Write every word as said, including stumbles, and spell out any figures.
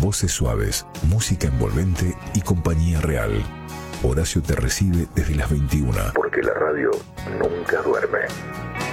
Voces suaves, música envolvente y compañía real. Horacio te recibe desde las veintiuna, porque la radio nunca duerme.